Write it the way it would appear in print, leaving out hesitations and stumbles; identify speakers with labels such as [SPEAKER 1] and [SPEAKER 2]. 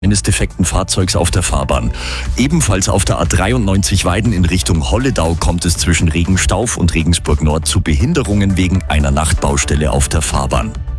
[SPEAKER 1] eines defekten Fahrzeugs auf der Fahrbahn. Ebenfalls auf der A93 Weiden in Richtung Holledau kommt es zwischen Regenstauf und Regensburg Nord zu Behinderungen wegen einer Nachtbaustelle auf der Fahrbahn.